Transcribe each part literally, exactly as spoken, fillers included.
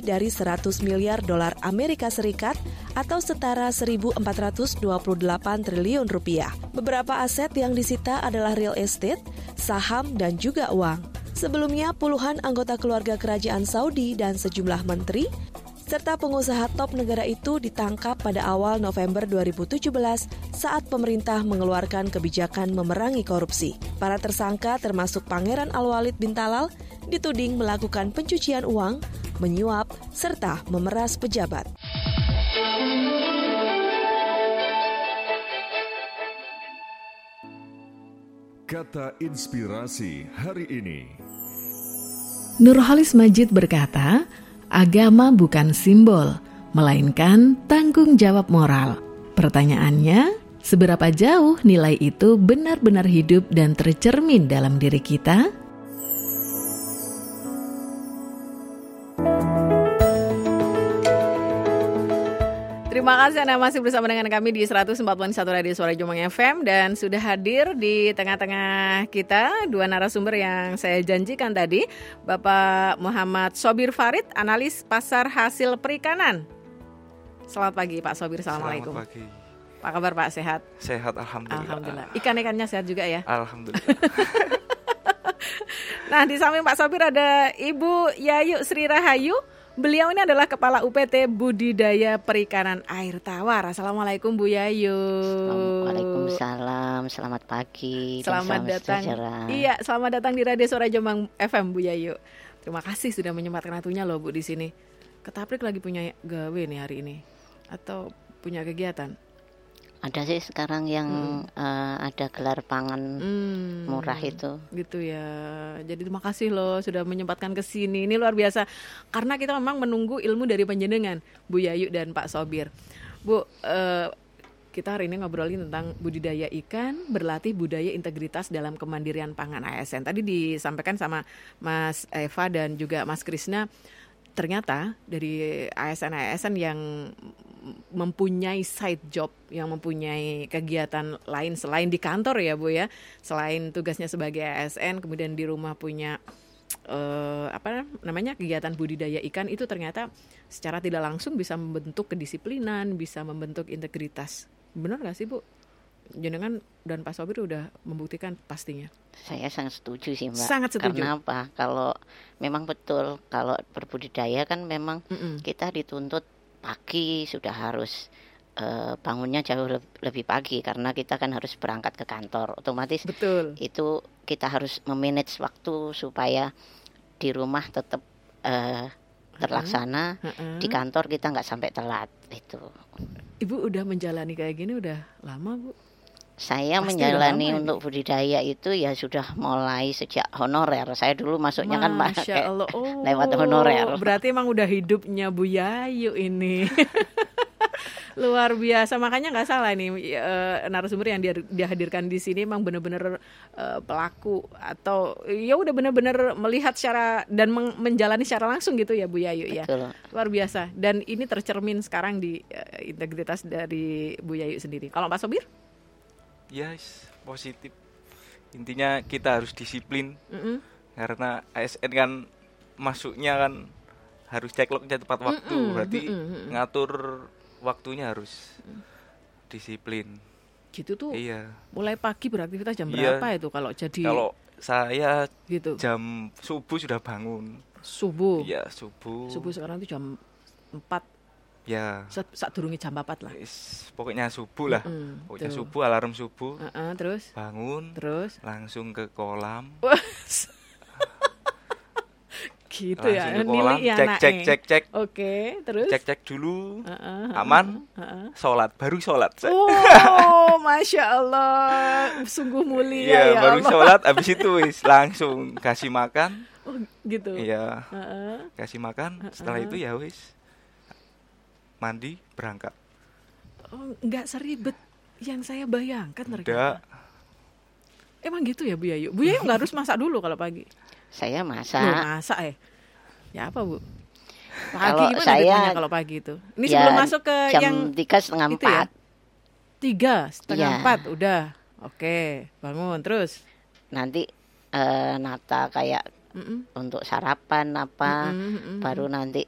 dari seratus miliar dolar Amerika Serikat atau setara seribu empat ratus dua puluh delapan triliun rupiah. Beberapa aset yang disita adalah real estate, saham, dan juga uang. Sebelumnya, puluhan anggota keluarga kerajaan Saudi dan sejumlah menteri serta pengusaha top negara itu ditangkap pada awal November dua ribu tujuh belas saat pemerintah mengeluarkan kebijakan memerangi korupsi. Para tersangka termasuk Pangeran Al-Walid bin Talal dituding melakukan pencucian uang, menyuap, serta memeras pejabat. Kata inspirasi hari ini. Nurholis Majid berkata, agama bukan simbol, melainkan tanggung jawab moral. Pertanyaannya, seberapa jauh nilai itu benar-benar hidup dan tercermin dalam diri kita? Terima kasih Anda masih bersama dengan kami di seratus empat puluh satu Radio Suara Jombang F M dan sudah hadir di tengah-tengah kita dua narasumber yang saya janjikan tadi, Bapak Muhammad Shobir Farid, analis pasar hasil perikanan. Selamat pagi Pak Shobir, Assalamualaikum. Selamat pagi. Apa kabar Pak, sehat? Sehat, alhamdulillah. Alhamdulillah. Ikan-ikannya sehat juga ya? Alhamdulillah. Nah, di samping Pak Shobir ada Ibu Yayu Sri Rahayu. Beliau ini adalah Kepala U P T Budidaya Perikanan Air Tawar. Assalamualaikum Bu Yayu. Waalaikumsalam, selamat pagi. Selamat datang. Iya, selamat datang di Radio Suara Jombang F M Bu Yayu. Terima kasih sudah menyempatkan waktunya loh Bu di sini. Ketaprik lagi punya gawe nih hari ini atau punya kegiatan? Ada sih sekarang yang hmm. uh, ada gelar pangan hmm. murah itu. Gitu ya. Jadi terima kasih loh sudah menyempatkan ke sini. Ini luar biasa. Karena kita memang menunggu ilmu dari panjenengan, Bu Yayu dan Pak Shobir. Bu, uh, kita hari ini ngobrolin tentang budidaya ikan, berlatih budaya integritas dalam kemandirian pangan A S N. Tadi disampaikan sama Mas Eva dan juga Mas Krisna, ternyata dari A S N-A S N yang mempunyai side job, yang mempunyai kegiatan lain selain di kantor ya Bu ya, selain tugasnya sebagai A S N, kemudian di rumah punya uh, apa namanya kegiatan budidaya ikan, itu ternyata secara tidak langsung bisa membentuk kedisiplinan, bisa membentuk integritas. Benar nggak sih Bu? Jenengan dan Pak Shobir udah membuktikan pastinya. Saya sangat setuju sih Mbak. Sangat setuju. Karena apa? Kalau memang betul, kalau berbudidaya kan memang Mm-mm. kita dituntut pagi sudah harus uh, bangunnya jauh le- lebih pagi karena kita kan harus berangkat ke kantor. Otomatis betul. Itu kita harus memanage waktu supaya di rumah tetap uh, terlaksana, uh-huh. Uh-huh. Di kantor kita nggak sampai telat itu. Ibu udah menjalani kayak gini udah lama Bu? Saya Pasti menjalani untuk budidaya itu ya sudah mulai sejak honorer. Saya dulu masuknya kan pakai oh, lewat honorer. Berarti emang udah hidupnya Bu Yayu ini. Luar biasa. Makanya nggak salah nih uh, narasumber yang dia, dia hadirkan di sini emang benar-benar uh, pelaku atau ya udah benar-benar melihat secara dan men- menjalani secara langsung gitu ya Bu Yayu. Betul. Ya. Luar biasa. Dan ini tercermin sekarang di uh, integritas dari Bu Yayu sendiri. Kalau Pak Shobir? Yes, positif. Intinya kita harus disiplin. Mm-mm. Karena A S N kan masuknya kan harus cekloknya tepat waktu. Mm-mm. Berarti Mm-mm. ngatur waktunya harus disiplin. Gitu tuh. Iya. Mulai pagi beraktivitas jam iya. berapa itu kalau jadi? Kalau saya gitu. Jam subuh sudah bangun. Subuh. Iya, subuh. Subuh sekarang itu jam empat. Ya. Saat durungi jam empat lah. Is, pokoknya subuh lah. Mm-mm, pokoknya tuh. subuh, alarm subuh. Uh-uh, terus? Bangun. Terus? Langsung ke kolam. Gitu langsung ya. Ke kolam, ya cek cek cek cek. Oke, okay, terus? Cek cek dulu. Uh-uh, aman. Uh-uh. Sholat, baru sholat. Oh, Masya Allah. Sungguh mulia ya, ya baru Allah. sholat, habis itu wis langsung kasih makan. Oh, gitu. Iya. Uh-uh. Kasih makan, uh-uh. setelah itu ya wis mandi, berangkat. Oh, enggak seribet yang saya bayangkan ternyata. Udah. Emang gitu ya Bu Yayu? Bu Yayu enggak harus masak dulu kalau pagi? Saya masak. Loh, masak eh. Ya apa Bu? Pagi kalau gimana saya, kalau pagi itu? Ini ya, sebelum masuk ke jam yang tiga setengah empat. Ya? Tiga setengah ya. empat udah. Oke, bangun terus. Nanti uh, nata kayak Mm-mm. untuk sarapan apa, Mm-mm, mm-mm. baru nanti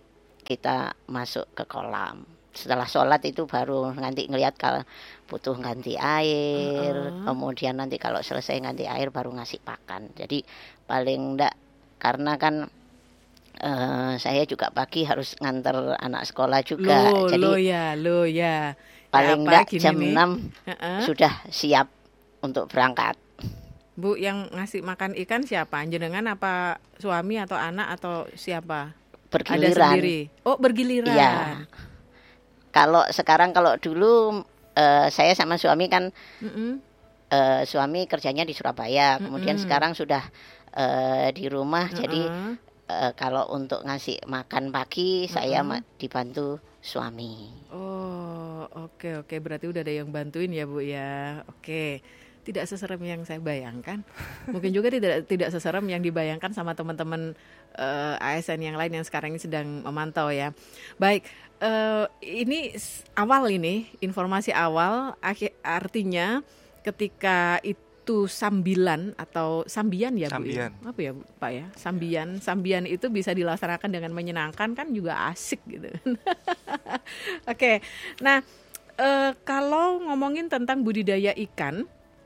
kita masuk ke kolam. Setelah sholat itu baru nanti ngelihat kalau butuh ganti air, uh-uh. kemudian nanti kalau selesai ganti air baru ngasih pakan. Jadi paling enggak, karena kan uh, saya juga pagi harus nganter anak sekolah juga. Loh, jadi lo ya, lo ya. Paling ya, enggak jam nih? enam uh-uh. sudah siap untuk berangkat. Bu, yang ngasih makan ikan siapa? Jenengan apa suami atau anak atau siapa? Bergiliran. Ada sendiri. Oh, bergiliran. Iya. Kalau sekarang, kalau dulu uh, saya sama suami kan, uh, suami kerjanya di Surabaya, kemudian Mm-mm. sekarang sudah uh, di rumah, uh-uh. jadi uh, kalau untuk ngasih makan pagi uh-uh. saya ma- dibantu suami. Oh, oke oke, berarti udah ada yang bantuin ya Bu ya. Oke. Tidak seserem yang saya bayangkan. Mungkin juga tidak tidak seserem yang dibayangkan sama teman-teman uh, A S N yang lain yang sekarang ini sedang memantau ya. Baik, uh, ini awal ini informasi awal, artinya ketika itu sambilan atau sambian ya Bu? Sambian. Ya? Apa ya Pak ya? Sambian, sambian itu bisa dilaksanakan dengan menyenangkan kan juga asik gitu. Oke, nah uh, kalau ngomongin tentang budidaya ikan.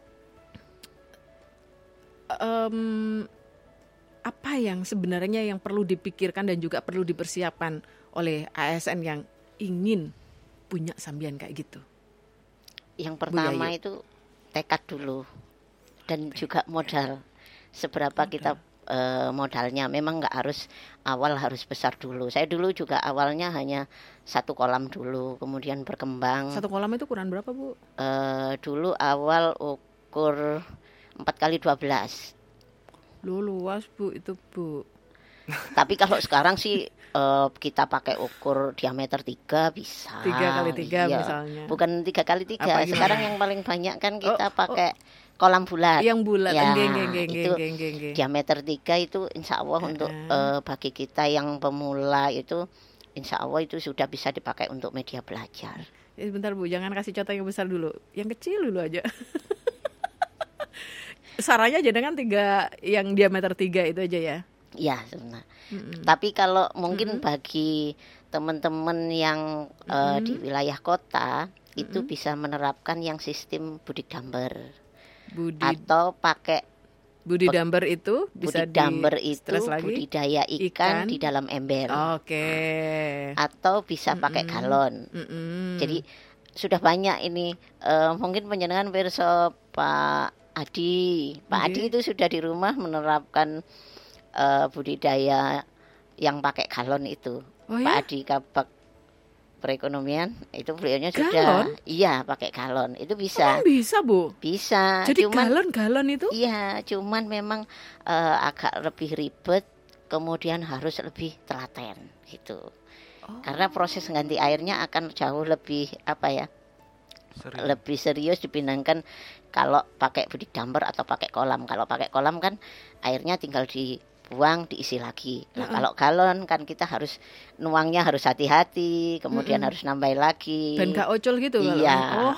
Um, apa yang sebenarnya yang perlu dipikirkan dan juga perlu dipersiapkan oleh A S N yang ingin punya sambian kayak gitu? Yang pertama itu tekad dulu dan juga modal. Seberapa modal. kita uh, modalnya, memang nggak harus awal harus besar dulu. Saya dulu juga awalnya hanya satu kolam dulu, kemudian berkembang. Satu kolam itu ukuran berapa Bu? Uh, dulu awal ukur empat kali dua belas. Lu luas Bu itu Bu. Tapi kalau sekarang sih uh, kita pakai ukur diameter tiga bisa. Tiga kali tiga iya. misalnya. Bukan tiga kali tiga. Sekarang yang paling banyak kan kita oh, pakai oh. kolam bulat. Yang bulat. Ya, geng, geng, geng, itu geng, geng, geng. Diameter tiga itu insya Allah uh-uh. untuk uh, bagi kita yang pemula itu insya Allah itu sudah bisa dipakai untuk media belajar. Ya, sebentar Bu, jangan kasih contoh yang besar dulu. Yang kecil dulu aja. Sarannya aja dengan tiga, yang diameter tiga itu aja ya. Ya sebenarnya. Mm-hmm. Tapi kalau mungkin mm-hmm. bagi teman-teman yang mm-hmm. uh, di wilayah kota mm-hmm. itu bisa menerapkan yang sistem budidamber. Budi... Atau pakai budidamber itu bisa budidamber di itu lagi? budidaya ikan, ikan di dalam ember. Oke. Okay. Atau bisa pakai mm-hmm. galon. Mm-hmm. Jadi sudah banyak ini uh, mungkin penjenengan perso Pak Adi, Pak okay. Adi itu sudah di rumah menerapkan uh, budidaya yang pakai galon itu. Oh, Pak ya? Adi Kabak Perekonomian itu beliaunya sudah, iya pakai galon itu bisa. Oh, bisa Bu? Bisa. Jadi cuman, galon-galon itu? Iya, cuman memang uh, agak lebih ribet, kemudian harus lebih telaten gitu. Oh. Karena proses ganti airnya akan jauh lebih apa ya? Serius. Lebih serius dibandingkan kalau pakai budidamber atau pakai kolam. Kalau pakai kolam kan airnya tinggal dibuang, diisi lagi. Nah, uh-uh. kalau galon kan kita harus nuangnya harus hati-hati, kemudian uh-uh. harus nambahin lagi. Dan gak ocol gitu kalau. Iya. Oh.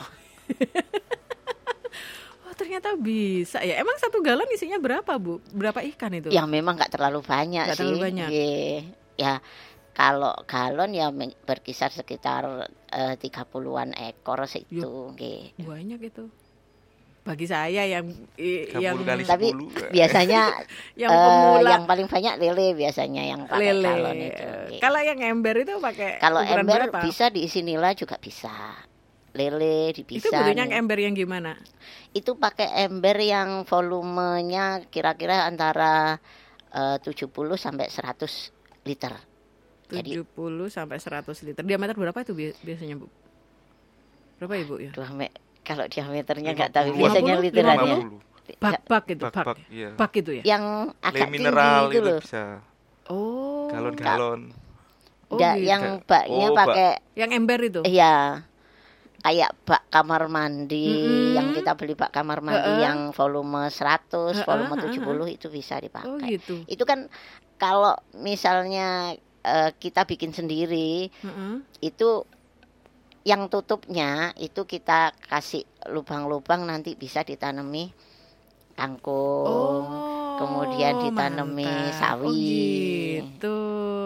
Oh, ternyata bisa ya. Emang satu galon isinya berapa Bu? Berapa ikan itu? Ya memang gak terlalu banyak gak sih. Terlalu banyak. Ye. Ya. Kalau galon ya berkisar sekitar uh, tiga puluhan ekor situ. Okay. Banyak itu. Bagi saya yang yang tapi biasanya yang, uh, yang paling banyak lele biasanya yang pakai lele. Galon itu. Okay. Kalau yang ember itu pakai kalau ember berapa? Bisa diisi nila juga bisa. Lele bisa. Itu bentuknya ember yang gimana? Itu pakai ember yang volumenya kira-kira antara uh, tujuh puluh sampai seratus liter. tujuh puluh sampai seratus liter. Diameter berapa itu biasanya Bu? Berapa Ibu ya? Dua me- kalau diameternya enggak tahu biasanya literannya. Bak-bak itu, bak. Bak, iya. bak itu ya. Yang agak tinggi mineral itu loh. Bisa. Oh. Galon-galon. Oh, da, gitu. Yang baknya oh, pakai bak. Yang ember itu. Iya. Kayak bak kamar mandi mm-hmm. yang kita beli bak kamar mandi uh-uh. yang volume seratus, uh-uh, volume tujuh puluh uh-uh. itu bisa dipakai. Oh, gitu. Itu kan kalau misalnya Uh, kita bikin sendiri, mm-hmm. itu yang tutupnya itu kita kasih lubang-lubang nanti bisa ditanami kangkung, oh, kemudian ditanami mantap. Sawi. Oh gitu.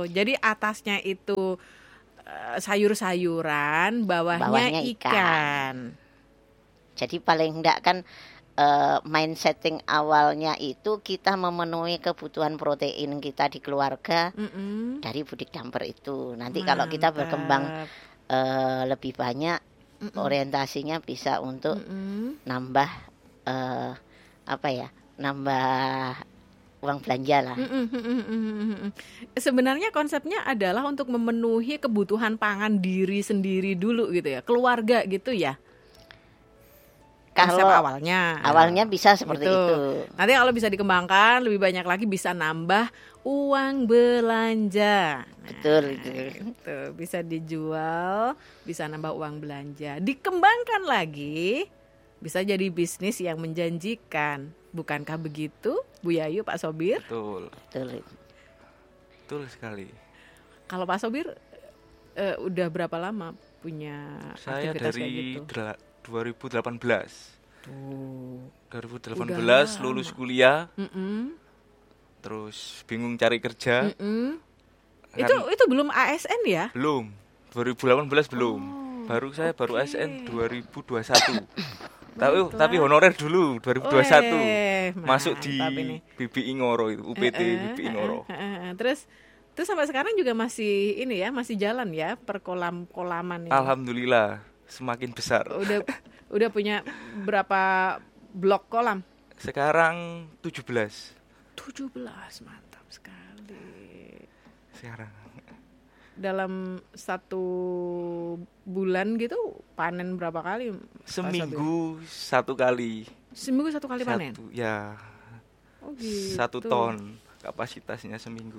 Jadi atasnya itu uh, sayur-sayuran, bawahnya, Bawahnya ikan. ikan. Jadi paling enggak kan uh, mind setting awalnya itu kita memenuhi kebutuhan protein kita di keluarga Mm-mm. dari budik damper itu. Nanti kalau kita berkembang uh, lebih banyak, Mm-mm. orientasinya bisa untuk Mm-mm. nambah uh, apa ya, nambah uang belanja lah. Mm-mm, mm-mm, mm-mm. Sebenarnya konsepnya adalah untuk memenuhi kebutuhan pangan diri sendiri dulu gitu ya, keluarga gitu ya. Konsep Kalau awalnya, awalnya bisa seperti gitu. itu. Nanti kalau bisa dikembangkan lebih banyak lagi bisa nambah uang belanja. Betul itu. Itu bisa dijual, bisa nambah uang belanja. Dikembangkan lagi, bisa jadi bisnis yang menjanjikan. Bukankah begitu, Bu Yayu, Pak Sobir? Betul. Betul. Betul sekali. Kalau Pak Sobir uh, udah berapa lama punya Saya aktivitas dari kayak gitu? dela- dua ribu delapan belas. Tuh. dua ribu delapan belas Udah lulus lama. kuliah, Mm-mm. terus bingung cari kerja. Mm-mm. Kan Itu itu belum A S N ya? belum. dua ribu delapan belas belum. Oh, Baru saya baru oke. A S N dua ribu dua puluh satu. Tapi Mantap. tapi honorer dulu dua ribu dua puluh satu. Weh, Masuk di mantap ini. B B I Ngoro itu, U P T Eh, B B I eh, Ngoro. eh, eh, eh. Terus terus sampai sekarang juga masih ini ya, masih jalan ya perkolam-kolaman ini. Alhamdulillah semakin besar. Udah udah punya berapa blok kolam? Sekarang tujuh belas. tujuh belas, mantap sekali. Sekarang Dalam satu bulan gitu panen berapa kali? Pak seminggu satu kali. Sabir? Seminggu satu kali panen? Satu, ya. Oh gitu. Satu ton kapasitasnya seminggu.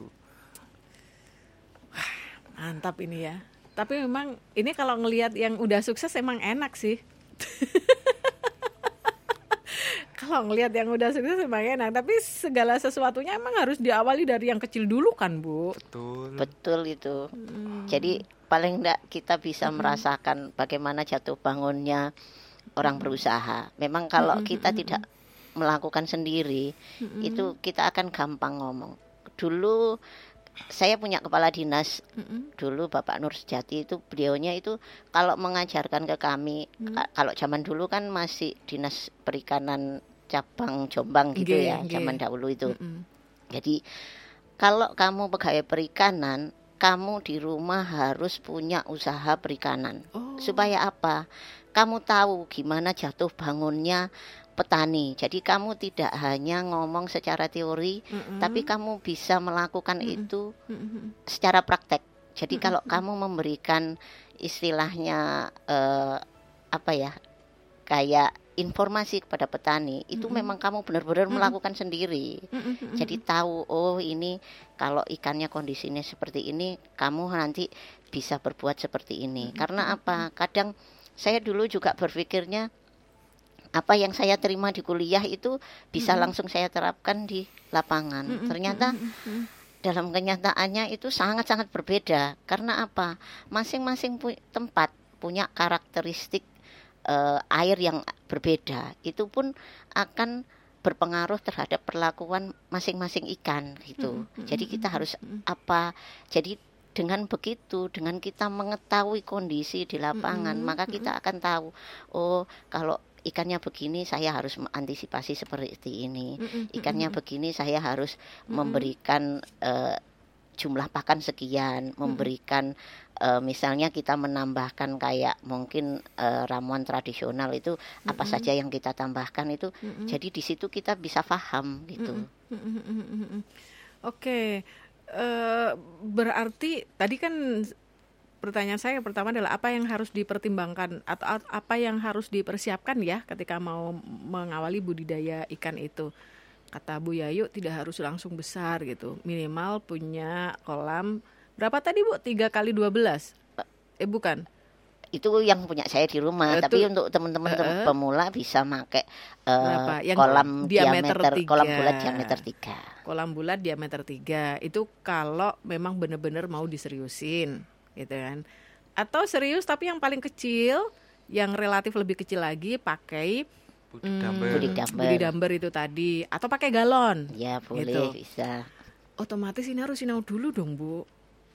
Mantap ini ya. Tapi memang ini kalau ngelihat yang udah sukses emang enak sih. Kalau ngelihat yang udah sukses emang enak. Tapi segala sesuatunya emang harus diawali dari yang kecil dulu kan, Bu? Betul. Betul itu. Hmm. Jadi paling enggak kita bisa merasakan bagaimana jatuh bangunnya orang berusaha. Memang kalau kita tidak melakukan sendiri, itu kita akan gampang ngomong. Dulu saya punya kepala dinas, dulu Bapak Nur Sejati itu, beliaunya itu kalau mengajarkan ke kami, ka- kalau zaman dulu kan masih dinas perikanan cabang Jombang gitu Nggih, ya, nggih. zaman dahulu itu. Mm-mm. Jadi kalau kamu pegawai perikanan, kamu di rumah harus punya usaha perikanan. Oh. Supaya apa? Kamu tahu gimana jatuh bangunnya petani. Jadi kamu tidak hanya ngomong secara teori, Mm-mm. tapi kamu bisa melakukan itu Mm-mm. secara praktek. Jadi kalau kamu memberikan istilahnya eh, apa ya, kayak informasi kepada petani, itu memang kamu benar-benar melakukan sendiri. Mm-mm. Jadi tahu, oh ini kalau ikannya kondisinya seperti ini, kamu nanti bisa berbuat seperti ini. Karena apa? Kadang saya dulu juga berpikirnya apa yang saya terima di kuliah itu bisa langsung saya terapkan di lapangan. Ternyata dalam kenyataannya itu sangat-sangat berbeda. Karena apa? Masing-masing pu- tempat punya karakteristik eh, air yang berbeda. Itu pun akan berpengaruh terhadap perlakuan masing-masing ikan gitu. Jadi kita harus apa? Jadi dengan begitu, dengan kita mengetahui kondisi di lapangan, maka kita akan tahu, oh kalau ikannya begini saya harus mengantisipasi seperti ini. Ikannya begini saya harus memberikan eh, jumlah pakan sekian, memberikan eh, misalnya kita menambahkan kayak mungkin eh, ramuan tradisional itu apa saja yang kita tambahkan itu. Jadi di situ kita bisa paham gitu. Oke, eh, berarti tadi kan pertanyaan saya pertama adalah apa yang harus dipertimbangkan atau at- apa yang harus dipersiapkan ya ketika mau mengawali budidaya ikan itu. Kata Bu Yayu tidak harus langsung besar gitu, minimal punya kolam berapa tadi Bu? tiga kali dua belas? Eh bukan? Itu yang punya saya di rumah, Eh, tapi tuh, untuk teman-teman eh, eh. pemula bisa pakai eh, Berapa? Yang kolam diameter diameter, tiga. kolam bulat diameter tiga. Kolam bulat diameter tiga itu kalau memang benar-benar mau diseriusin gitu kan. Atau serius tapi yang paling kecil, yang relatif lebih kecil lagi pakai Budik Hmm, damber. Budik damber. budi damber itu tadi, atau pakai galon. Ya boleh Gitu. bisa. Otomatis ini harus sinau dulu dong Bu.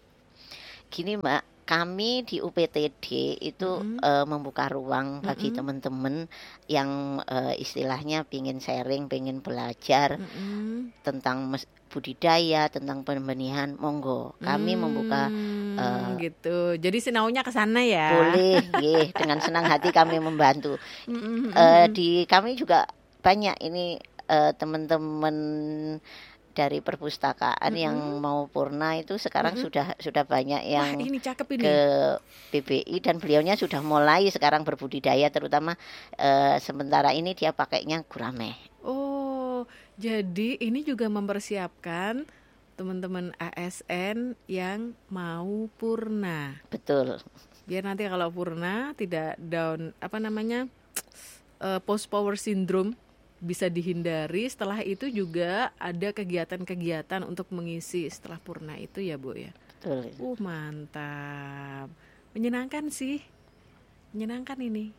Gini Mbak, kami di U P T D itu mm-hmm. uh, membuka ruang bagi mm-hmm. teman-teman yang uh, istilahnya pengen sharing, pengen belajar mm-hmm. tentang mes- budidaya, tentang pembenihan, monggo. Kami hmm, membuka uh, gitu. Jadi sinaunya ke sana ya. Boleh, yeah, dengan senang hati kami membantu. mm-hmm. uh, di kami juga banyak ini uh, teman-teman dari perpustakaan mm-hmm. yang mau purna itu sekarang mm-hmm. sudah sudah banyak yang Wah, ini cakep ini. Ke B B I dan beliaunya sudah mulai sekarang berbudidaya, terutama uh, sementara ini dia pakainya gurame. Oh, jadi ini juga mempersiapkan teman-teman A S N yang mau purna. Betul. Biar nanti kalau purna tidak down apa namanya uh, post power syndrome bisa dihindari. Setelah itu juga ada kegiatan-kegiatan untuk mengisi setelah purna itu ya Bu ya. Betul. Uh mantap, menyenangkan sih, menyenangkan ini.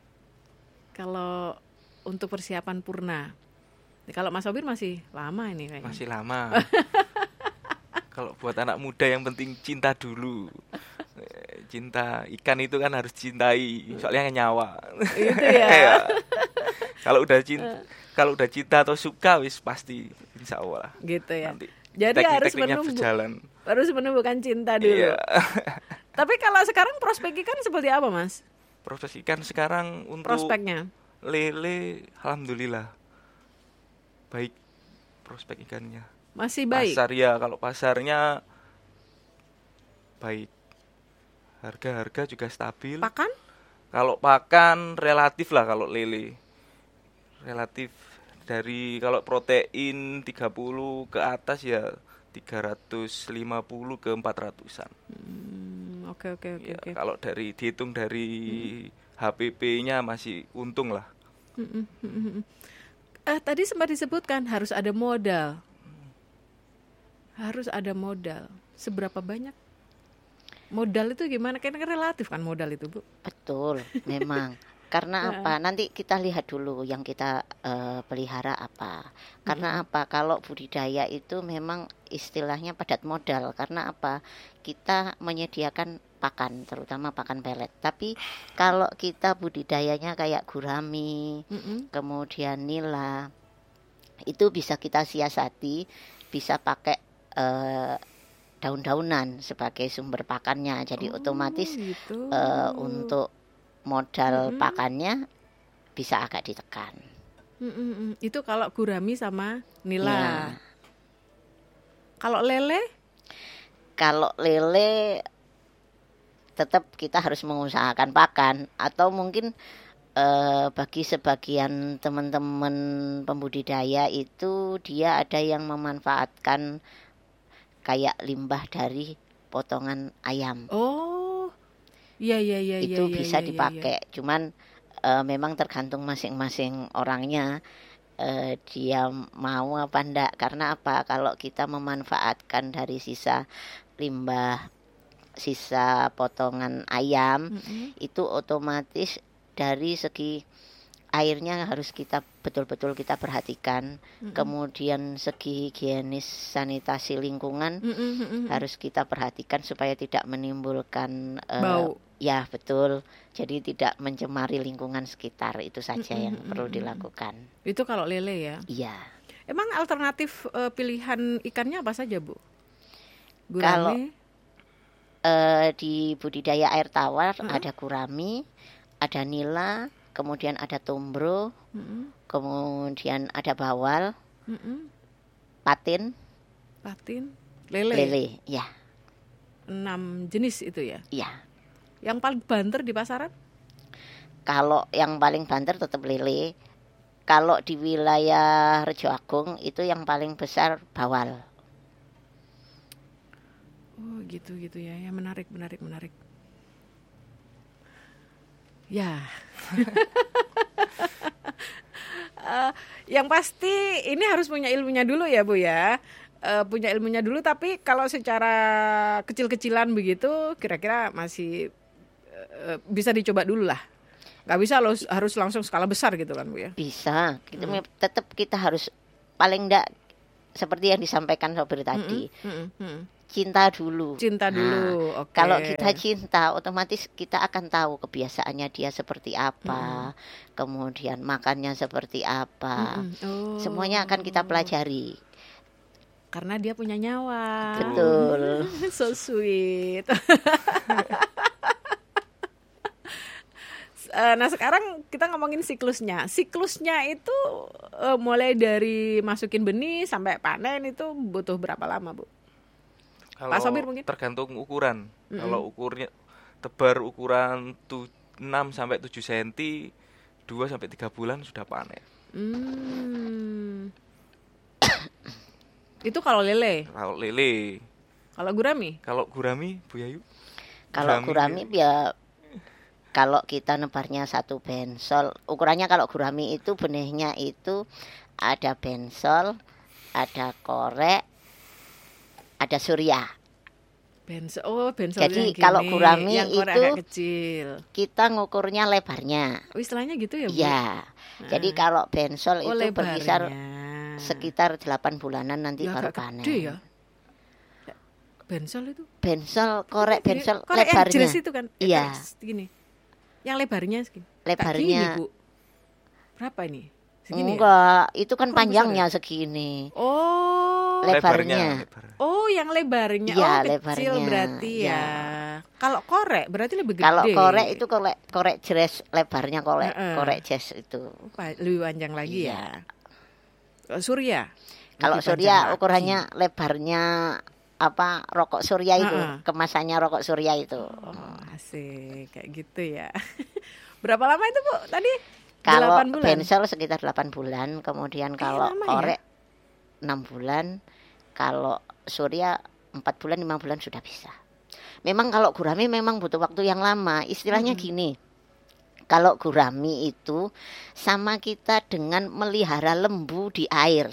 Kalau untuk persiapan purna, kalau Mas Sobir masih lama ini kayaknya. Masih lama. Kalau buat anak muda yang penting cinta dulu. Cinta ikan itu kan harus cintai, soalnya nyawa. Itu ya. Kalau udah cinta, kalau udah cinta atau suka wis pasti insya Allah. Gitu ya. Nanti jadi harus menumbuh, berjalan. harus menumbuhkan cinta dulu. Iya. Tapi kalau sekarang prospek ikan seperti apa Mas? Prospek ikan sekarang untuk prospeknya lele, alhamdulillah baik prospek ikannya. Masih baik. Pasar ya, kalau pasarnya baik. Harga-harga juga stabil. Pakan? Kalau pakan relatif lah kalau lele. Relatif dari kalau protein tiga puluh ke atas ya tiga ratus lima puluh ke empat ratusan. Hmm, oke oke oke ya, oke. Kalau dari dihitung dari hmm. H P P-nya masih untung lah. Hmm, hmm, hmm. Eh tadi sempat disebutkan harus ada modal. Harus ada modal. Seberapa banyak? Modal itu gimana? Karena relatif kan modal itu, Bu. Betul, memang. Karena apa? Nanti kita lihat dulu yang kita uh, pelihara apa. Karena mm-hmm. apa? Kalau budidaya itu memang istilahnya padat modal. Karena apa? Kita menyediakan pakan, terutama pakan pelet. Tapi kalau kita budidayanya kayak gurami, mm-hmm. kemudian nila, itu bisa kita siasati, bisa pakai uh, daun-daunan sebagai sumber pakannya. Jadi oh, otomatis gitu. uh, untuk modal mm-hmm. pakannya bisa agak ditekan. Mm-hmm. Itu kalau gurami sama nila. Ya. Kalau lele? Kalau lele tetap kita harus mengusahakan pakan, atau mungkin eh, bagi sebagian teman-teman pembudidaya itu dia ada yang memanfaatkan kayak limbah dari potongan ayam. Oh. Iya iya iya itu ya, bisa ya, dipakai, ya, ya. Cuman uh, memang tergantung masing-masing orangnya uh, dia mau apa enggak. Karena apa? Kalau kita memanfaatkan dari sisa limbah, sisa potongan ayam, mm-hmm. itu otomatis dari segi airnya harus kita betul-betul kita perhatikan. Mm-hmm. Kemudian segi higienis sanitasi lingkungan mm-hmm. harus kita perhatikan supaya tidak menimbulkan uh, bau. Ya betul, jadi tidak mencemari lingkungan sekitar. Itu saja mm-hmm. yang perlu dilakukan. Itu kalau lele ya? Iya. Emang alternatif uh, pilihan ikannya apa saja, Bu? Gurame? Kalau uh, di budidaya air tawar uh-huh. ada gurami, ada nila, kemudian ada tombro, mm-hmm. kemudian ada bawal, mm-hmm. patin, patin, lele, lele, ya. Enam jenis itu ya? Iya. Yang paling banter di pasaran? Kalau yang paling banter tetap lele. Kalau di wilayah Rejo Agung itu yang paling besar bawal. Oh gitu gitu ya, ya menarik menarik menarik. Ya. uh, yang pasti ini harus punya ilmunya dulu ya Bu ya. Uh, punya ilmunya dulu, tapi kalau secara kecil-kecilan begitu kira-kira masih uh, bisa dicoba dulu lah. Gak bisa loh, harus langsung skala besar gitu kan Bu ya. Bisa, gitu, hmm. tetap kita harus paling enggak seperti yang disampaikan Sobir tadi. Mm-mm, mm-mm. Cinta dulu. Cinta dulu. Nah, Oke. kalau kita cinta, otomatis kita akan tahu kebiasaannya dia seperti apa, mm. kemudian makannya seperti apa. Oh. Semuanya akan kita pelajari. Karena dia punya nyawa. Betul. So sweet. Nah sekarang kita ngomongin siklusnya. Siklusnya itu uh, mulai dari masukin benih sampai panen itu butuh berapa lama, Bu? Kalau Pak Sobir mungkin? Tergantung ukuran. Mm-mm. Kalau ukurnya tebar ukuran tu, enam sampai tujuh sentimeter, dua sampai tiga bulan sudah panen. Hmm. Itu kalau lele. Kalau lele. Kalau gurami? Kalau gurami, Bu Yayu? Kalau gurami ya, kalau kita nebarnya satu bensol, ukurannya kalau gurami itu benihnya itu ada bensol, ada korek, ada surya. Bensol, oh bensol. Jadi yang gini, kalau gurami yang korek itu agak kecil. Kita ngukurnya lebarnya. Oh, istilahnya gitu ya, Bu? Iya. Nah. Jadi kalau bensol Oh, itu lebarnya. berkisar sekitar delapan bulanan nanti Ya, baru agak panen. gede ya. Bensol itu? Bensol, korek bensol korek lebarnya. yang jelas itu kan? Iya. Segini. Yang lebarnya segini. Lebarnya. Gini, Bu. Berapa ini? Segini Enggak, ya? Itu kan Kok panjangnya besar ya? segini. Oh. Lebarnya. lebar. Oh, yang lebarnya. Iya, oh, kecil lebarnya. berarti ya. Ya. Kalau korek berarti lebih gede. Kalau korek itu korek korek jeres lebarnya korek Heeh. korek jes itu. Pa- lebih panjang lagi Iya. ya. Kalau surya. Kalau lebih surya panjang ukurannya lagi. lebarnya apa rokok surya itu, Heeh. kemasannya rokok surya itu. Oh, asik kayak gitu ya. Berapa lama itu, Bu? Tadi Kalau delapan bulan. bensol sekitar delapan bulan, kemudian kalau lama ya? korek enam bulan, kalau surya empat bulan lima bulan sudah bisa. Memang kalau gurami memang butuh waktu yang lama. Istilahnya Hmm. gini. Kalau gurami itu sama kita dengan melihara lembu di air.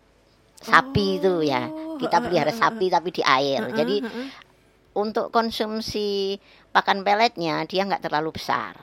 Sapi itu ya. Kita pelihara sapi tapi di air. Heeh, Jadi heeh. untuk konsumsi pakan peletnya dia nggak terlalu besar.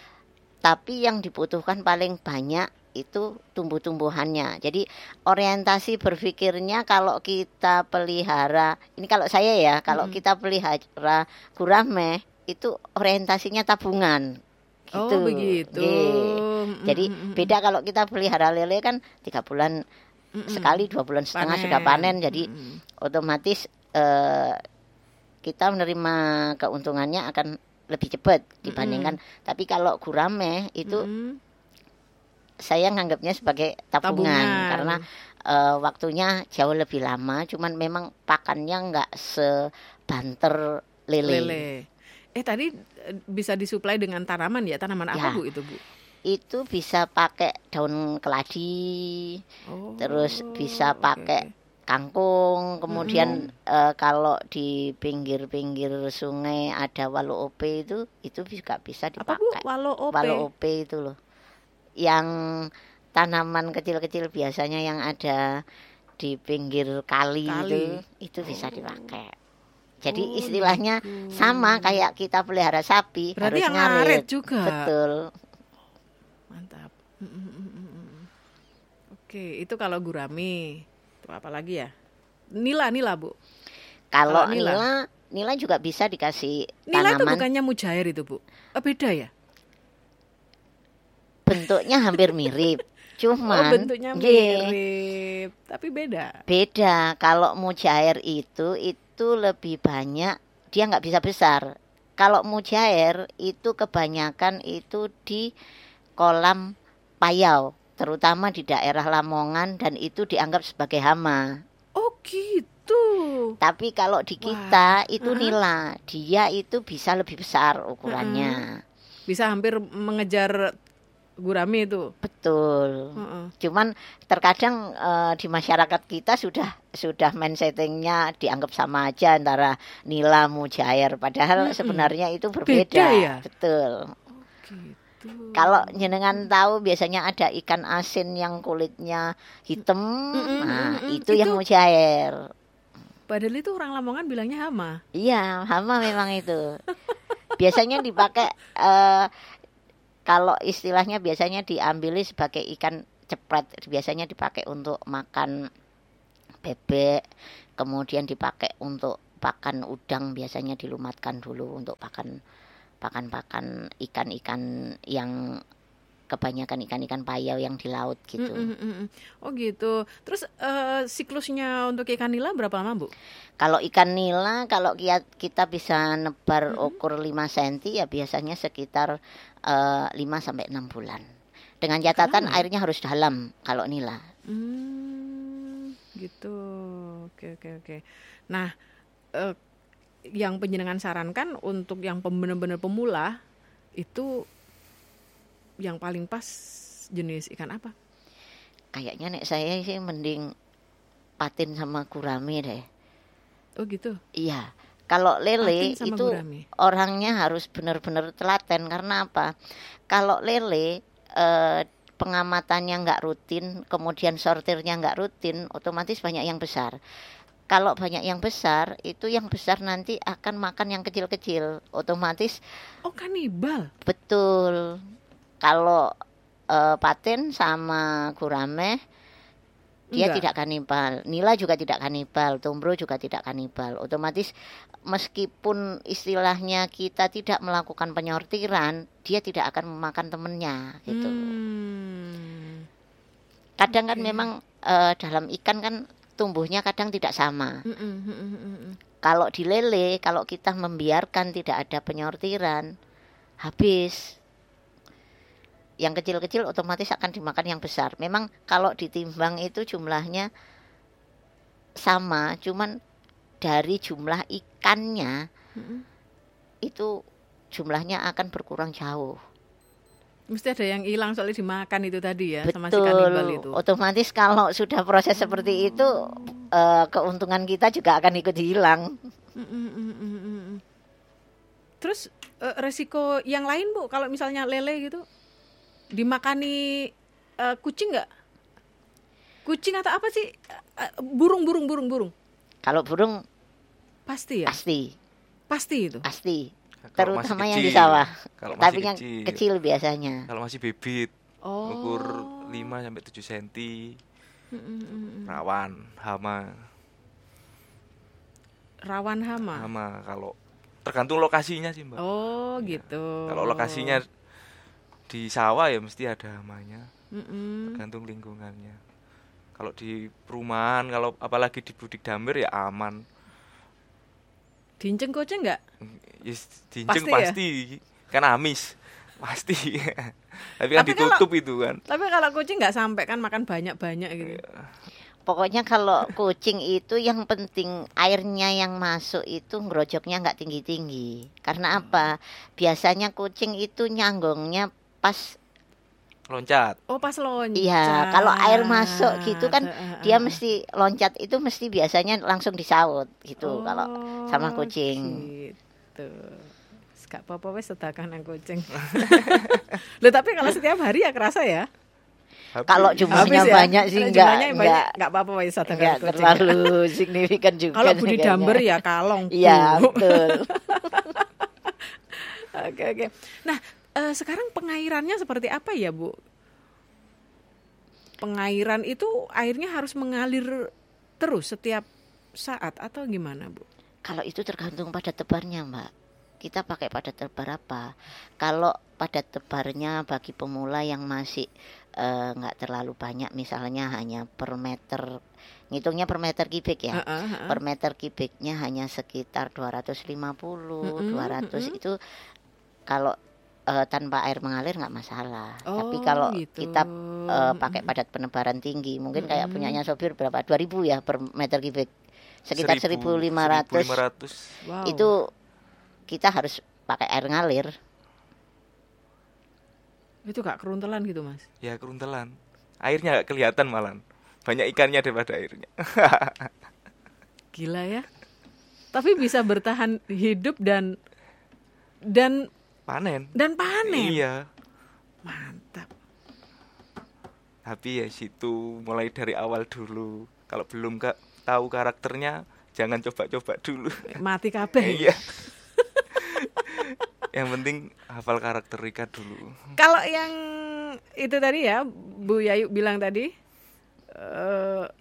Tapi yang dibutuhkan paling banyak itu tumbuh-tumbuhannya. Jadi orientasi berpikirnya kalau kita pelihara, ini kalau saya ya, kalau Hmm. kita pelihara gurame itu orientasinya tabungan. Oh, Gitu. begitu. Ye. Jadi Mm-mm. beda kalau kita pelihara lele kan tiga bulan Mm-mm. sekali, dua bulan setengah Panen. sudah panen. Jadi Mm-mm. otomatis eh, kita menerima keuntungannya akan lebih cepat dibandingkan. Tapi kalau gurame itu Mm-mm. saya nganggapnya sebagai tabungan, Tabungan. karena eh, waktunya jauh lebih lama. Cuman memang pakannya nggak sebanter lele. lele. Eh tadi eh, bisa disuplai dengan tanaman ya? Tanaman apa, Ya. Bu, itu, Bu? Itu bisa pakai daun keladi, Oh, terus bisa oke, pakai oke. kangkung. Kemudian eh, kalau di pinggir-pinggir sungai ada walo ope itu, itu juga bisa Apa, Bu? dipakai. Walo ope. Walo ope itu loh, yang tanaman kecil-kecil biasanya yang ada di pinggir kali, Kali. itu, itu bisa dipakai. Jadi Oh, istilahnya gitu. sama kayak kita pelihara sapi, Berarti harus yang ngarit. ngarit juga. Betul. Mantap. Mm, mm, mm, mm, mm. Oke, itu kalau gurami. Itu apa lagi ya? Nila, nila, Bu. Kalau Kalau nila? nila, nila juga bisa dikasih Nila itu tanaman. bukannya mujair itu, Bu? Oh, beda ya? Bentuknya hampir mirip. Cuman Oh, bentuknya nggih, mirip, tapi beda. beda. Kalau mujair itu itu lebih banyak, dia nggak bisa besar. Kalau mujair itu kebanyakan itu di kolam payau, terutama di daerah Lamongan, dan itu dianggap sebagai hama. Oh, gitu. Tapi kalau di kita itu nila, dia itu bisa lebih besar ukurannya. Bisa hampir mengejar gurami itu. Betul. Heeh. Cuman terkadang eh, di masyarakat kita sudah sudah mindsettingnya dianggap sama aja antara nila mujair, padahal sebenarnya itu berbeda. Beda ya? Betul. Gitu. Kalau jenengan tahu biasanya ada ikan asin yang kulitnya hitam, Mm-mm, nah mm-mm. itu yang Itu- mujair. Padahal itu orang Lamongan bilangnya hama. Iya, hama memang itu. Biasanya dipakai eh, kalau istilahnya biasanya diambil sebagai ikan cepret, biasanya dipakai untuk makan bebek, kemudian dipakai untuk pakan udang, biasanya dilumatkan dulu untuk pakan pakan-pakan ikan-ikan yang kebanyakan ikan-ikan payau yang di laut gitu. Mm, mm, mm. Oh gitu. Terus uh, siklusnya untuk ikan nila berapa lama, Bu? Kalau ikan nila, kalau kita bisa nebar mm-hmm. ukur lima sentimeter ya biasanya sekitar uh, lima sampai enam bulan. Dengan catatan Karena? airnya harus dalam kalau nila. Hmm, gitu. Oke, oke, oke. Nah, uh, yang penjenengan sarankan untuk yang benar-benar pemula itu yang paling pas jenis ikan apa? Kayaknya nek saya sih mending patin sama gurame deh. Oh gitu? Iya. Kalau lele itu gurame. Orangnya harus benar-benar telaten. Karena apa? Kalau lele eh, pengamatannya nggak rutin, kemudian sortirnya nggak rutin, otomatis banyak yang besar. Kalau banyak yang besar, itu yang besar nanti akan makan yang kecil-kecil. Otomatis. Oh, kanibal? Betul. Kalau uh, patin sama gurame dia Enggak. tidak kanibal, nila juga tidak kanibal, tumbro juga tidak kanibal. Otomatis meskipun istilahnya kita tidak melakukan penyortiran, dia tidak akan memakan temennya gitu. Hmm. Kadang okay. kan memang uh, dalam ikan kan tumbuhnya kadang tidak sama. Mm, mm, mm, mm, mm. Kalau di lele, kalau kita membiarkan tidak ada penyortiran, habis. Yang kecil-kecil otomatis akan dimakan yang besar. Memang kalau ditimbang itu jumlahnya sama, cuman dari jumlah ikannya mm-hmm. itu jumlahnya akan berkurang jauh. Mesti ada yang hilang soalnya dimakan itu tadi ya. Betul, sama si kanibal itu. Otomatis kalau sudah proses oh. seperti itu uh, keuntungan kita juga akan ikut hilang. Mm-mm-mm-mm. Terus uh, resiko yang lain, Bu, kalau misalnya lele gitu dimakani uh, kucing nggak? Kucing atau apa sih? Uh, burung, burung, burung, burung. Kalau burung pasti ya. Pasti. Pasti itu. Pasti. Kalau terutama kecil, yang di sawah. Kalau tapi masih yang kecil. kecil biasanya. Kalau masih bibit, oh. ukur lima sampai tujuh sentimeter. Mm-mm. Rawan hama. Rawan hama. Hama kalau tergantung lokasinya sih, Mbak. Oh, ya. Gitu. Kalau lokasinya di sawah ya mesti ada hamanya. Mm-mm. Tergantung lingkungannya. Kalau di perumahan, kalau apalagi di budik damir ya aman. Dinceng kucing enggak? Yes, dinceng pasti, pasti. Ya? Kan amis. Pasti. Tapi kan tapi ditutup kalau, itu kan. Tapi kalau kucing enggak sampai kan makan banyak-banyak gitu. Pokoknya kalau kucing itu yang penting airnya yang masuk itu ngerojoknya enggak tinggi-tinggi. Karena apa? Biasanya kucing itu nyanggongnya pas loncat. Oh, pas loncat. Iya, kalau air masuk gitu kan uh, uh, dia mesti loncat itu mesti biasanya langsung disaut gitu oh, kalau sama kucing. Gitu. Gak apa-apa wes sedakan yang kucing. Loh, tapi kalau setiap hari ya kerasa ya. Kalau jumlahnya ya? Banyak sih enggak enggak enggak apa-apa wes sedakan enggak kucing. Terlalu signifikan juga. Kalau budi damber ya kalong. Iya, betul. Oke, oke. Nah, Uh, sekarang pengairannya seperti apa ya, Bu? Pengairan itu airnya harus mengalir terus setiap saat atau gimana, Bu? Kalau itu tergantung pada tebarnya, Mbak. Kita pakai pada tebar apa? Kalau pada tebarnya bagi pemula yang masih uh, nggak terlalu banyak, misalnya hanya per meter, ngitungnya per meter kubik ya. Uh, uh, uh. Per meter kubiknya hanya sekitar dua ratus lima puluh, uh, uh, dua ratus uh, uh. Itu kalau Uh, tanpa air mengalir nggak masalah. Oh, tapi kalau gitu. Kita uh, pakai padat penebaran tinggi, mungkin kayak mm. punyanya Sobir berapa? dua ribu ya per meter kubik. Sekitar seribu lima ratus. Wow. Itu kita harus pakai air ngalir. Itu gak keruntelan gitu, Mas? Ya, keruntelan. Airnya gak kelihatan malah. Banyak ikannya daripada airnya. Gila ya. Tapi bisa bertahan hidup dan dan panen. Dan panen. Iya. Mantap. Tapi ya situ mulai dari awal dulu. Kalau belum gak tahu karakternya, jangan coba-coba dulu. Mati kabeh. Iya. Yang penting hafal karakter ikan dulu. Kalau yang itu tadi ya, Bu Yayu bilang tadi, uh,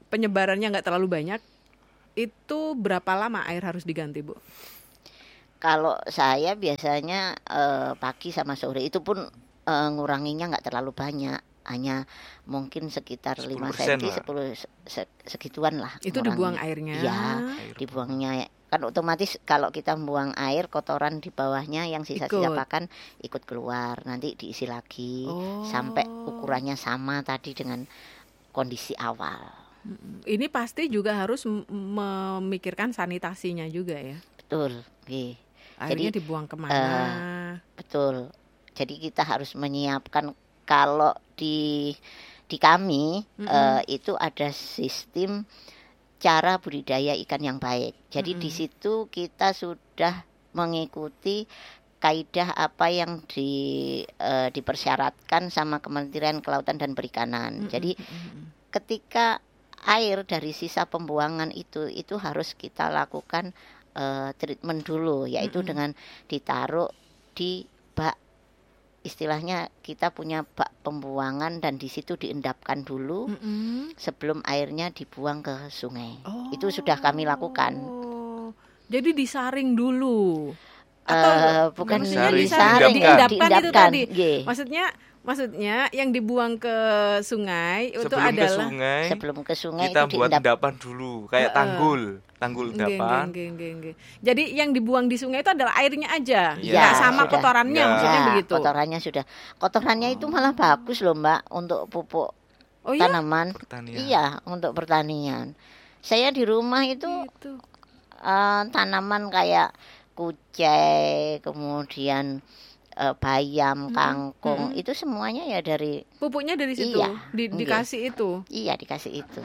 penyebarannya nggak terlalu banyak, itu berapa lama air harus diganti, Bu? Kalau saya biasanya uh, pagi sama sore, itu pun uh, nguranginya nggak terlalu banyak, hanya mungkin sekitar lima sentimeter, sepuluh segituan lah. Itu ngurangi. Dibuang airnya? Ya, dibuangnya. Kan otomatis kalau kita buang air, kotoran di bawahnya yang sisa-sisa pakan ikut keluar, nanti diisi lagi oh. sampai ukurannya sama tadi dengan kondisi awal. Ini pasti juga harus memikirkan sanitasinya juga ya? Betul, okay. Airnya jadi, dibuang kemana? Uh, betul. Jadi kita harus menyiapkan, kalau di di kami mm-hmm. uh, itu ada sistem cara budidaya ikan yang baik. Jadi mm-hmm. di situ kita sudah mengikuti kaidah apa yang di uh, dipersyaratkan sama Kementerian Kelautan dan Perikanan. Mm-hmm. Jadi ketika air dari sisa pembuangan itu itu harus kita lakukan Uh, treatment dulu, yaitu mm-hmm. dengan ditaruh di bak, istilahnya kita punya bak pembuangan dan di situ diendapkan dulu mm-hmm. sebelum airnya dibuang ke sungai. Oh. Itu sudah kami lakukan. Jadi disaring dulu atau uh, bukan disaring, disaring, diendapkan, diendapkan itu tadi. Yeah. Maksudnya Maksudnya yang dibuang ke sungai itu sebelum adalah ke sungai, sebelum ke sungai kita itu buat diendap. endapan dulu, kayak tanggul, tanggul endapan. Nge, nge, nge, nge. Jadi yang dibuang di sungai itu adalah airnya aja, ya, nggak sama sudah. kotorannya, Ya. maksudnya Ya, begitu. Kotorannya sudah, kotorannya oh. itu malah bagus loh Mbak untuk pupuk oh, iya? tanaman. Pertanian. Iya, untuk pertanian. Saya di rumah itu gitu. uh, tanaman kayak kucai, kemudian Uh, bayam, kangkung, hmm. itu semuanya ya dari pupuknya dari situ, iya, di, dikasih itu. Iya, dikasih itu.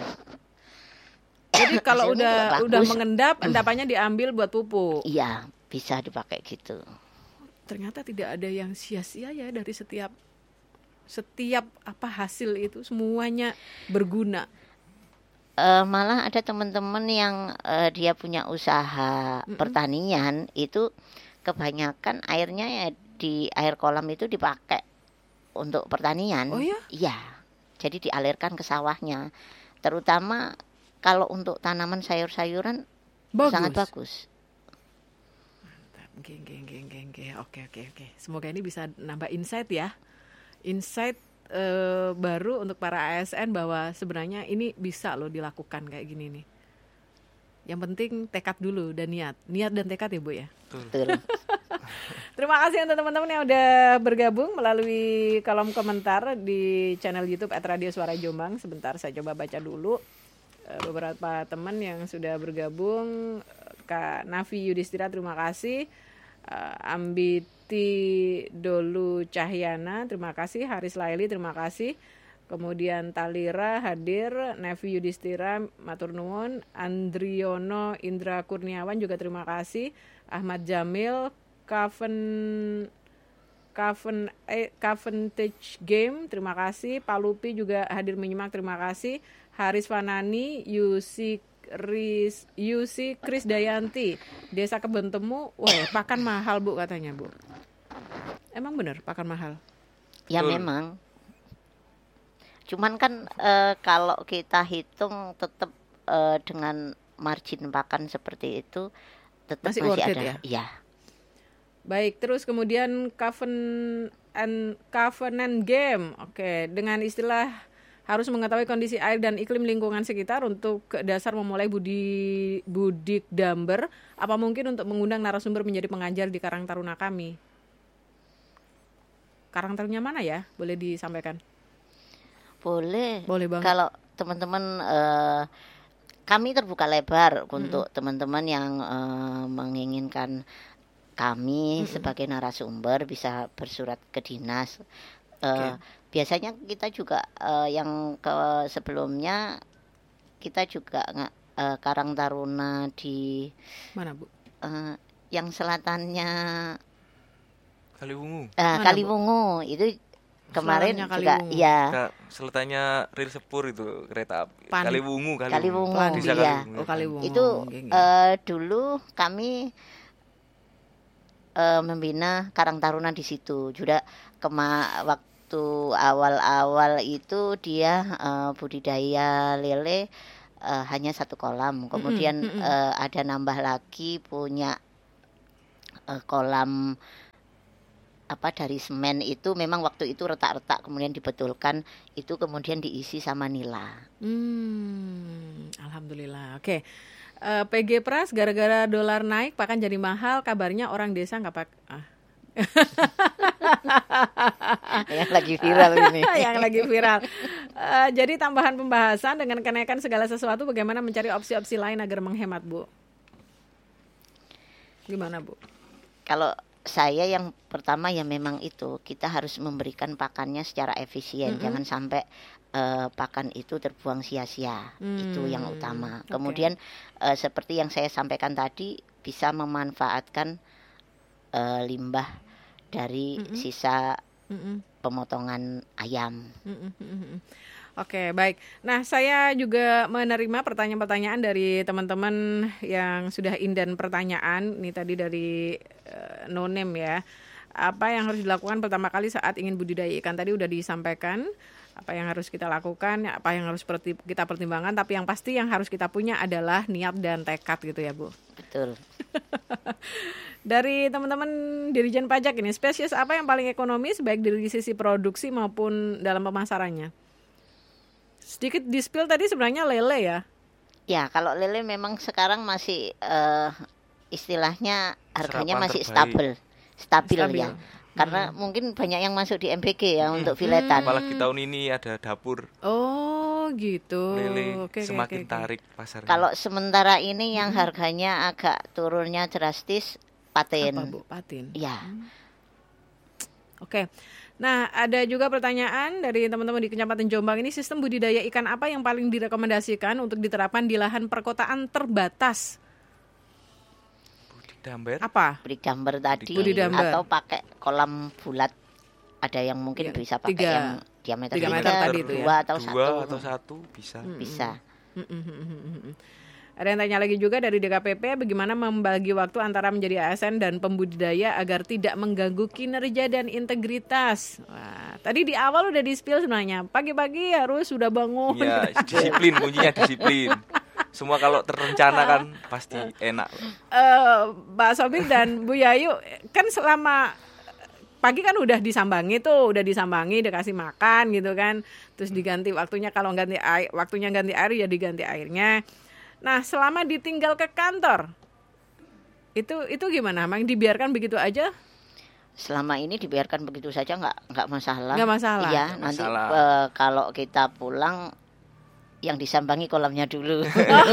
Jadi kalau udah udah mengendap, endapannya diambil buat pupuk. Iya, bisa dipakai gitu. Ternyata tidak ada yang sia-sia ya dari setiap setiap apa hasil itu semuanya berguna. Uh, malah ada teman-teman yang uh, dia punya usaha mm-mm. pertanian, itu kebanyakan airnya ya di air kolam itu dipakai untuk pertanian. Oh ya? Iya. Jadi dialirkan ke sawahnya. Terutama kalau untuk tanaman sayur-sayuran bagus. Sangat bagus. Mantap. Geng, geng, geng, geng, geng. Oke, oke, oke. Semoga ini bisa nambah insight ya. Insight eh, baru untuk para A S N bahwa sebenarnya ini bisa loh dilakukan kayak gini nih. Yang penting tekad dulu dan niat. Niat dan tekad ya Bu ya. Betul. Terima kasih untuk teman-teman yang udah bergabung melalui kolom komentar di channel YouTube at Radio Suara Jombang. Sebentar saya coba baca dulu beberapa teman yang sudah bergabung. Kak Nafi Yudhistira terima kasih. Ambiti Dolu Cahyana terima kasih. Haris Laili terima kasih. Kemudian Talira hadir, Nevi Yudhistira matur nuwun, Andriono Indra Kurniawan juga terima kasih, Ahmad Jamil, Kaven Kaven eh, Cavendish Game terima kasih, Palupi juga hadir menyimak terima kasih, Haris Fanani, Yusi Kris Yusi Kris Dayanti, Desa Kebon Temu, wah pakan mahal Bu katanya Bu. Emang benar pakan mahal? Ya Betul. Memang. Cuman kan e, kalau kita hitung tetap e, dengan margin pakan seperti itu tetap masih, masih ada. Ya? Iya. Baik, terus kemudian Coven and Covenant Game. Oke, dengan istilah harus mengetahui kondisi air dan iklim lingkungan sekitar untuk ke dasar memulai budi budik damber. Apa mungkin untuk mengundang narasumber menjadi pengajar di Karang Taruna kami? Karang Taruna mana ya? Boleh disampaikan? Boleh. Boleh banget. Kalau teman-teman uh, kami terbuka lebar mm-hmm. untuk teman-teman yang uh, menginginkan kami mm-hmm. sebagai narasumber bisa bersurat ke dinas. Uh, okay. Biasanya kita juga uh, yang ke sebelumnya kita juga uh, Karang Taruna di mana Bu? Uh, yang selatannya Kaliwungu. Uh, Kaliwungu itu kemarin juga ya. Selatannya Ril Sepur itu kereta api. Pan. Kaliwungu, Kaliwungu. Kaliwungu, Desa iya. Kaliwungu. Oh, Kaliwungu. Itu uh, dulu kami uh, membina Karang Taruna di situ. Juga kema waktu awal-awal itu dia uh, budidaya lele uh, hanya satu kolam. Kemudian mm-hmm. uh, ada nambah lagi punya uh, kolam apa dari semen itu memang waktu itu retak-retak kemudian dibetulkan, itu kemudian diisi sama nila. Hmm, alhamdulillah. Oke. Uh, P G Pras gara-gara dolar naik pakan jadi mahal, kabarnya orang desa nggak pak. Ah. Yang lagi viral ini. Yang lagi viral. Uh, jadi tambahan pembahasan dengan kenaikan segala sesuatu, bagaimana mencari opsi-opsi lain agar menghemat, Bu? Gimana, Bu? Kalau saya yang pertama ya memang itu kita harus memberikan pakannya secara efisien, mm-hmm. jangan sampai uh, pakan itu terbuang sia-sia, mm. itu yang utama. Okay. Kemudian uh, seperti yang saya sampaikan tadi, bisa memanfaatkan uh, limbah dari mm-hmm. sisa mm-hmm. pemotongan ayam. Mm-hmm. Oke, baik. Nah, saya juga menerima pertanyaan-pertanyaan dari teman-teman yang sudah indan pertanyaan. Ini tadi dari uh, no name ya. Apa yang harus dilakukan pertama kali saat ingin budidaya ikan? Tadi udah disampaikan apa yang harus kita lakukan, apa yang harus kita pertimbangkan. Tapi yang pasti yang harus kita punya adalah niat dan tekad gitu ya, Bu. Betul. Dari teman-teman Dirjen Pajak ini, spesies apa yang paling ekonomis baik dari sisi produksi maupun dalam pemasarannya? Sedikit di-spill tadi sebenarnya lele ya? Ya, kalau lele memang sekarang masih uh, istilahnya harganya Serapan masih terbaik. stabil, stabil, stabil ya. Karena hmm. mungkin banyak yang masuk di M B K ya hmm. untuk filetan. Apalagi tahun ini ada dapur. Oh, gitu. Lele oke, semakin oke, oke. tarik pasarnya. Kalau sementara ini yang hmm. harganya agak turunnya drastis, patin. Apa, Bu? Patin. Ya. Hmm. Oke. Nah, ada juga pertanyaan dari teman-teman di Kecamatan Jombang ini, sistem budidaya ikan apa yang paling direkomendasikan untuk diterapkan di lahan perkotaan terbatas? Budidamber. Apa? Budidamber tadi Budidamber. Atau pakai kolam bulat. Ada yang mungkin ya, bisa pakai tiga, yang diameter tiga meter tadi itu ya. Dua atau dua satu. atau satu bisa. Hmm. Bisa. Hmm. Ada yang tanya lagi juga dari D K P P, bagaimana membagi waktu antara menjadi A S N dan pembudidaya agar tidak mengganggu kinerja dan integritas. Wah, tadi di awal udah di-spill sebenarnya. Pagi-pagi harus sudah bangun. Ya, disiplin, kuncinya disiplin. Semua kalau terencana kan pasti enak. Uh, Mbak Sobir dan Bu Yayu, kan selama pagi kan udah disambangi tuh, udah disambangi, udah kasih makan gitu kan. Terus diganti waktunya, kalau ganti air, waktunya ganti air ya diganti airnya. Nah, selama ditinggal ke kantor, itu itu gimana? Mang dibiarkan begitu aja? Selama ini dibiarkan begitu saja nggak nggak masalah. Nggak masalah. Iya, Nggak nanti masalah. Uh, kalau kita pulang yang disambangi kolamnya dulu.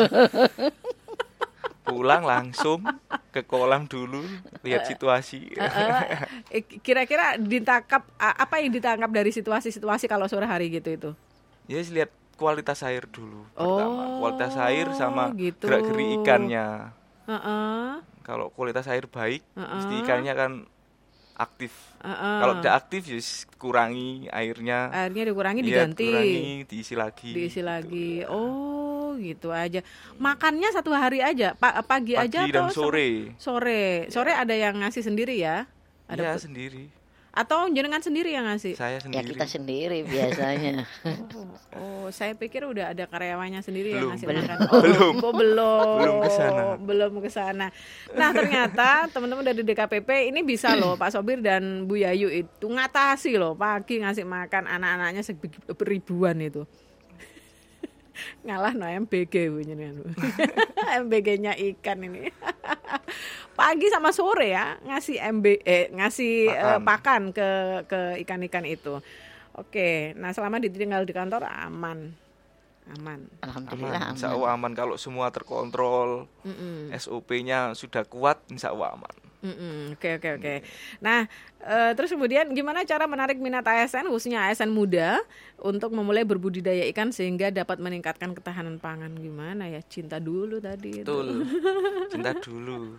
Pulang langsung ke kolam dulu, lihat situasi. Uh, uh, kira-kira ditangkap apa yang ditangkap dari situasi-situasi kalau sore hari gitu itu? Ya, lihat kualitas air dulu pertama. Oh, kualitas air sama gitu. gerak-geri ikannya. Uh-uh. Kalau kualitas air baik, uh-uh. mesti ikannya kan aktif. Uh-uh. Kalau tidak aktif, ya kurangi airnya. Airnya dikurangi, Ya, diganti. Kurangi, diisi lagi. Diisi gitu. lagi. Oh, gitu aja. Makannya satu hari aja, pa- pagi, Pagi aja dan atau sore. Sore. Sore ada yang ngasih sendiri ya? Ada Iya, pe- sendiri. Atau jenengan sendiri yang ngasih? Saya Ya sendiri. kita sendiri biasanya. Oh, saya pikir udah ada karyawannya sendiri yang Belum. ngasih Belum. makan. Oh, Belum. oh, belum. Belum ke sana. Belum ke sana. Nah, ternyata teman-teman dari D K P P ini bisa loh, Pak Sobir dan Bu Yayu itu ngatasi loh, pagi ngasih makan anak-anaknya seribuan itu. Ngalah no M B G bunyinya. M B G-nya ikan ini. Pagi sama sore ya ngasih M B eh ngasih pakan, uh, pakan ke ke ikan-ikan itu. Oke, nah selama ditinggal di kantor aman. Aman. Alhamdulillah aman. Insya Allah aman kalau semua terkontrol. Mm-mm. S O P-nya sudah kuat, insya Allah aman. Mm-mm. Oke oke oke. Nah, uh, terus kemudian gimana cara menarik minat A S N khususnya A S N muda untuk memulai berbudidaya ikan sehingga dapat meningkatkan ketahanan pangan? Gimana ya? Cinta dulu tadi. Betul. Cinta dulu.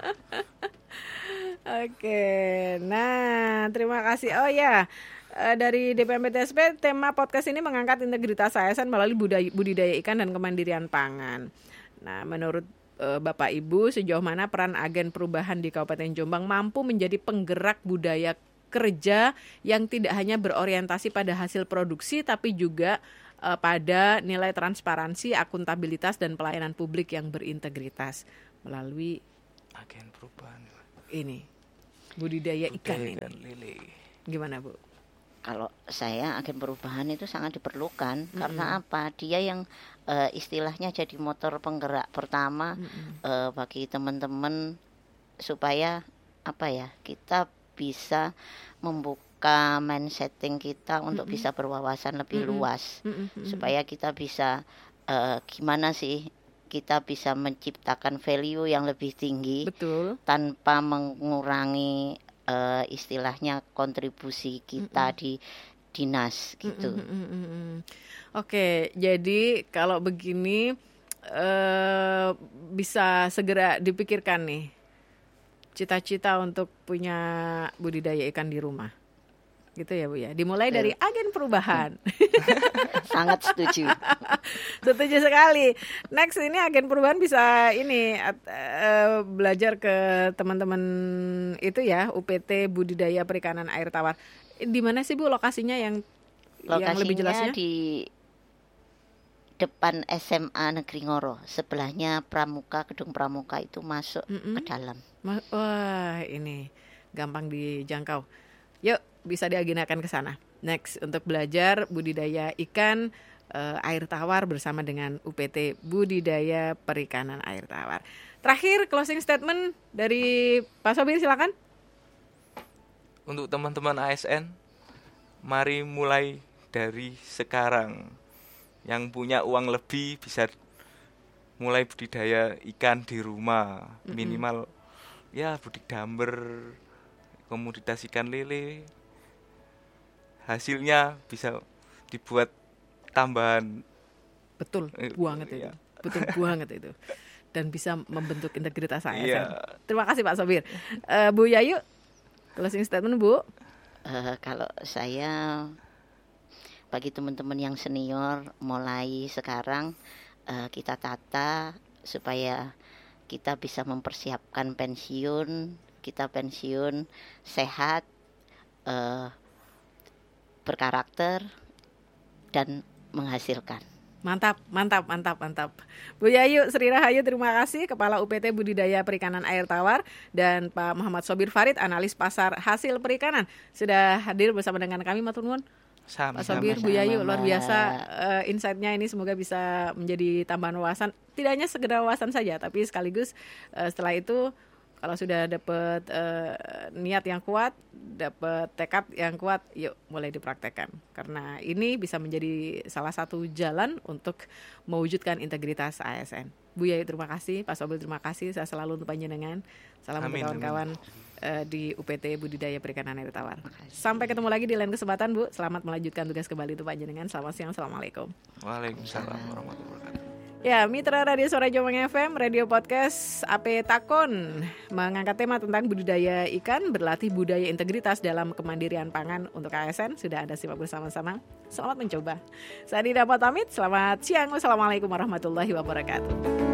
Oke. Nah, terima kasih. Oh ya. Uh, dari D P M P T S P, tema podcast ini mengangkat integritas A S N melalui budaya, budidaya ikan dan kemandirian pangan. Nah, menurut uh, Bapak Ibu, sejauh mana peran agen perubahan di Kabupaten Jombang mampu menjadi penggerak budaya kerja yang tidak hanya berorientasi pada hasil produksi, tapi juga uh, pada nilai transparansi, akuntabilitas dan pelayanan publik yang berintegritas melalui agen perubahan ini budidaya ikan ini. Lele. Gimana Bu? Kalau saya agen perubahan itu sangat diperlukan mm-hmm. karena apa? Dia yang uh, istilahnya jadi motor penggerak pertama mm-hmm. uh, bagi teman-teman supaya apa ya? Kita bisa membuka mindsetting kita untuk mm-hmm. bisa berwawasan lebih mm-hmm. luas mm-hmm. supaya kita bisa uh, gimana sih kita bisa menciptakan value yang lebih tinggi. Betul. Tanpa mengurangi Uh, istilahnya kontribusi kita mm-hmm. di dinas gitu. Mm-hmm, mm-hmm. Oke, jadi kalau begini uh, bisa segera dipikirkan nih cita-cita untuk punya budidaya ikan di rumah. Gitu ya Bu ya. Dimulai dari agen perubahan. Sangat setuju. Setuju sekali. Next ini agen perubahan bisa ini uh, belajar ke teman-teman itu ya, U P T Budidaya Perikanan Air Tawar. Di mana sih Bu lokasinya yang lokasinya yang lebih jelasnya? Di depan S M A Negeri Ngoro, sebelahnya Pramuka, Gedung Pramuka itu masuk mm-hmm. ke dalam. Wah, ini gampang dijangkau. Yuk, bisa diagendakan ke sana. Next, untuk belajar budidaya ikan uh, air tawar bersama dengan U P T Budidaya Perikanan Air Tawar. Terakhir, closing statement dari Pak Sobir, silakan. Untuk teman-teman A S N, mari mulai dari sekarang. Yang punya uang lebih bisa mulai budidaya ikan di rumah. Mm-hmm. Minimal ya budik damber, komoditas ikan lele, hasilnya bisa dibuat tambahan. Betul, banget itu. Iya. Betul banget itu. Dan bisa membentuk integritas A S N. Iya. Terima kasih Pak Sobir. Uh, Bu Yayu, closing statement Bu. Uh, kalau saya bagi teman-teman yang senior mulai sekarang uh, kita tata supaya kita bisa mempersiapkan pensiun. Kita pensiun sehat, uh, berkarakter, dan menghasilkan. Mantap, mantap, mantap, mantap. Bu Yayu Sri Rahayu, terima kasih, Kepala U P T Budidaya Perikanan Air Tawar, dan Pak Muhammad Sobir Farid, Analis Pasar Hasil Perikanan, sudah hadir bersama dengan kami. Matur nuwun. Pak Sobir, Bu Yayu, luar biasa uh, insight-nya ini, semoga bisa menjadi tambahan wawasan. Tidak hanya sekedar wawasan saja, tapi sekaligus uh, setelah itu kalau sudah dapat uh, niat yang kuat, dapat tekad yang kuat, yuk mulai dipraktekkan. Karena ini bisa menjadi salah satu jalan untuk mewujudkan integritas A S N. Bu Yayu terima kasih, Pak Sobir terima kasih, saya selalu untuk panjenengan. Salam untuk kawan-kawan uh, di U P T Budidaya Perikanan Air Tawar. Sampai ketemu lagi di lain kesempatan Bu. Selamat melanjutkan tugas kembali untuk panjenengan. Selamat siang, assalamualaikum. Waalaikumsalam warahmatullahi wabarakatuh. Ya, Mitra Radio Suara Jombang F M, Radio Podcast A P Takon mengangkat tema tentang budidaya ikan, berlatih budaya integritas dalam kemandirian pangan untuk A S N. Sudah Anda simak bersama-sama. Selamat mencoba. Saya Dina pamit, selamat siang. Wassalamualaikum warahmatullahi wabarakatuh.